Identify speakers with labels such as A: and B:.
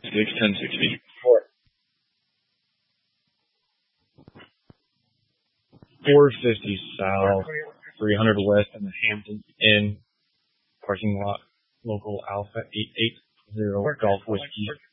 A: 1060. 450 south, 300 west in the Hamptons Inn parking lot, local Alpha 880 Golf Whiskey.